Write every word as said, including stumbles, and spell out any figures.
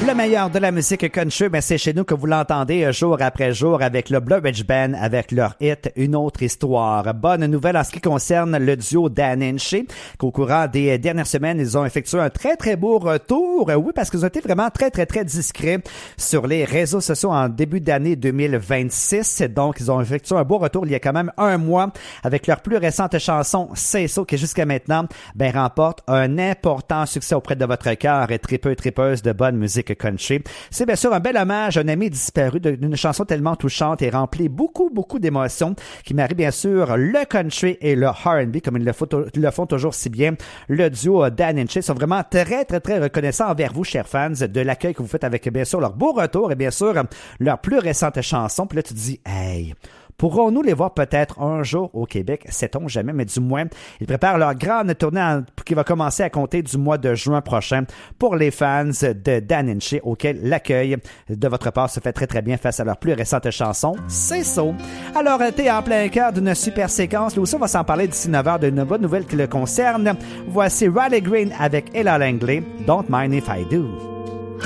Le meilleur de la musique country, ben c'est chez nous que vous l'entendez jour après jour avec le Blue Ridge Band, avec leur hit Une autre histoire. Bonne nouvelle en ce qui concerne le duo Dan Hinchey, qu'au courant des dernières semaines, ils ont effectué un très très beau retour. Oui, parce qu'ils ont été vraiment très très très discrets sur les réseaux sociaux en début d'année deux mille vingt-six. Donc, ils ont effectué un beau retour il y a quand même un mois avec leur plus récente chanson Say So, qui jusqu'à maintenant ben remporte un important succès auprès de votre cœur et tripeux tripeuse de bonne musique country. C'est bien sûr un bel hommage à un ami disparu d'une chanson tellement touchante et remplie beaucoup, beaucoup d'émotions qui marie bien sûr le country et le R and B comme ils le font, le font toujours si bien. Le duo Dan Hinchey sont vraiment très, très, très reconnaissants envers vous, chers fans, de l'accueil que vous faites avec bien sûr leur beau retour et bien sûr leur plus récente chanson. Puis là, tu te dis, hey, pourrons-nous les voir peut-être un jour au Québec? Sait-on jamais, mais du moins, ils préparent leur grande tournée en, qui va commencer à compter du mois de juin prochain pour les fans de Dan Hinchey, auquel l'accueil de votre part se fait très très bien face à leur plus récente chanson, C'est So. Alors, t'es en plein cœur d'une super séquence. Là aussi, on va s'en parler d'ici neuf heures d'une bonne nouvelle qui le concerne. Voici Riley Green avec Ella Langley, Don't Mind If I Do.